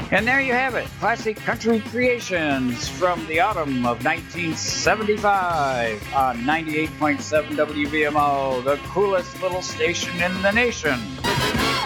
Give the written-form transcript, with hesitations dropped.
And there you have it, classic country creations from the autumn of 1975 on 98.7 WVMO, the coolest little station in the nation.